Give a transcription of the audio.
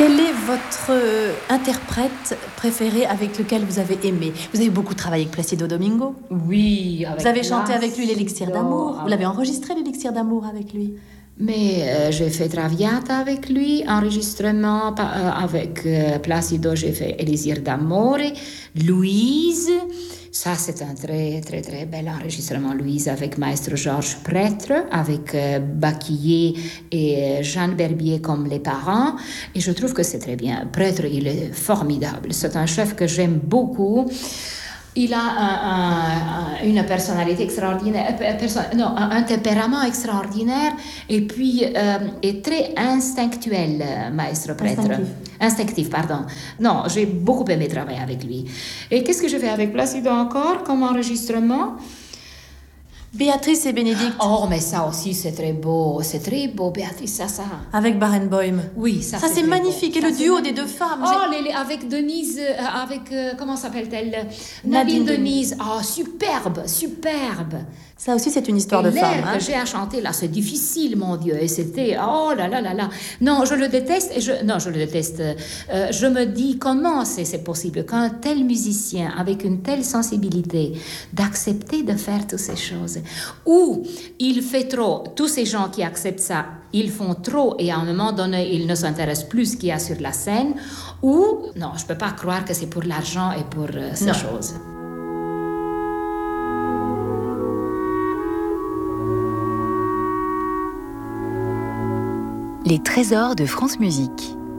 Quel est votre interprète préféré avec lequel vous avez aimé? Vous avez beaucoup travaillé avec Plácido Domingo. Oui, avec Vous avez chanté avec lui l'Élixir Plácido. d'amour. Vous l'avez enregistré l'Élixir d'amour avec lui. Mais j'ai fait Traviata avec lui, enregistrement avec Plácido, j'ai fait Élixir d'Amore, Louise. Ça, c'est un très, très, très bel enregistrement, Louise, avec maestro Georges Prêtre, avec Baquillet et Jeanne Berbier comme les parents. Et je trouve que c'est très bien. Prêtre, il est formidable. C'est un chef que j'aime beaucoup. Il a une personnalité extraordinaire, un tempérament extraordinaire et puis est très instinctuel, maestro Prêtre. Instinctif, pardon. Non, j'ai beaucoup aimé travailler avec lui. Et qu'est-ce que je fais avec Plácido encore comme enregistrement? Béatrice et Bénédicte. Oh, mais ça aussi, c'est très beau, Béatrice, ça. Avec Barenboim. Oui, ça c'est magnifique. Beau. Et ça, le duo des deux femmes. Oh, avec Denise, comment s'appelle-t-elle? Nadine Denise. Oh, superbe. Ça aussi, c'est une histoire de femme. L'air que j'ai à chanter, là, c'est difficile, mon Dieu. Et c'était, oh là là là là. Non, je le déteste. Je me dis, comment c'est possible qu'un tel musicien, avec une telle sensibilité, d'accepter de faire toutes ces choses, ou il fait trop, tous ces gens qui acceptent ça, ils font trop et à un moment donné, ils ne s'intéressent plus ce qu'il y a sur la scène, ou, non, je ne peux pas croire que c'est pour l'argent et pour ces choses. Les trésors de France Musique.